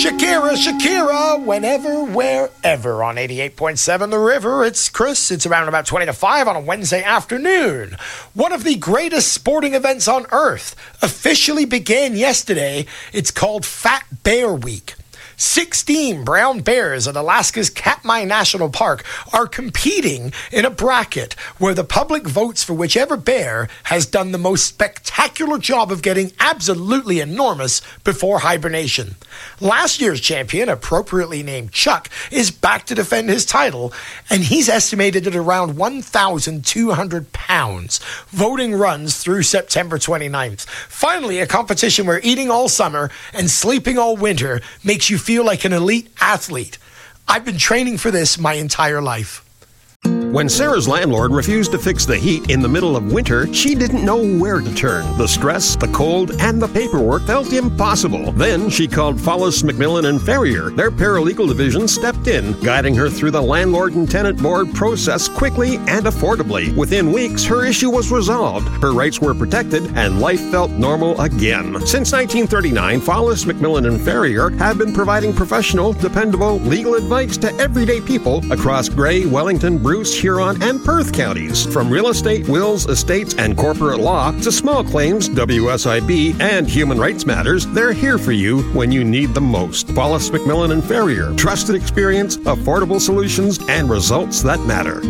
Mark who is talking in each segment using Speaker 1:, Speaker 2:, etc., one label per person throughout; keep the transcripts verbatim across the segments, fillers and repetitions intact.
Speaker 1: Shakira, Shakira, whenever, wherever on eighty-eight point seven The River. It's Chris. It's around about twenty to five on a Wednesday afternoon. One of the greatest sporting events on Earth officially began yesterday. It's called Fat Bear Week. sixteen brown bears at Alaska's Katmai National Park are competing in a bracket where the public votes for whichever bear has done the most spectacular job of getting absolutely enormous before hibernation. Last year's champion, appropriately named Chuck, is back to defend his title, and he's estimated at around one thousand two hundred pounds. Voting runs through September twenty-ninth. Finally, a competition where eating all summer and sleeping all winter makes you feel like an elite athlete. I've been training for this my entire life.
Speaker 2: When Sarah's landlord refused to fix the heat in the middle of winter, she didn't know where to turn. The stress, the cold, and the paperwork felt impossible. Then she called Follis, McMillan and Ferrier. Their paralegal division stepped in, guiding her through the landlord and tenant board process quickly and affordably. Within weeks, her issue was resolved, her rights were protected, and life felt normal again. Since nineteen thirty-nine, Follis, McMillan and Ferrier have been providing professional, dependable legal advice to everyday people across Grey, Wellington, Bruce, Huron, and Perth counties. From real estate, wills, estates, and corporate law to small claims, W S I B, and human rights matters, they're here for you when you need them most. Follis, McMillan and Ferrier. Trusted experience, affordable solutions, and results that matter.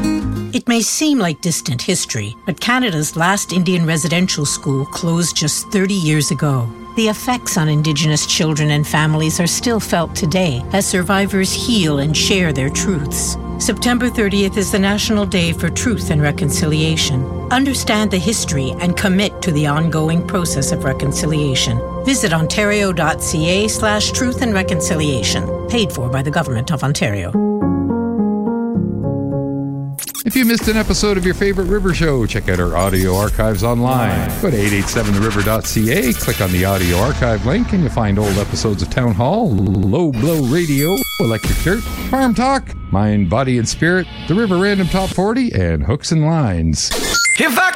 Speaker 3: It may seem like distant history, but Canada's last Indian residential school closed just thirty years ago. The effects on Indigenous children and families are still felt today as survivors heal and share their truths. September thirtieth is the National Day for Truth and Reconciliation. Understand the history and commit to the ongoing process of reconciliation. Visit ontario.ca slash truth and reconciliation. Paid for by the Government of Ontario.
Speaker 4: If you missed an episode of your favorite River Show, check out our audio archives online. Go to eight eight seven the river dot c a, click on the audio archive link, and you'll find old episodes of Town Hall, Low Blow Radio, Electric Dirt, Farm Talk, Mind, Body and Spirit, The River Random Top forty, and Hooks and Lines.
Speaker 1: In fact,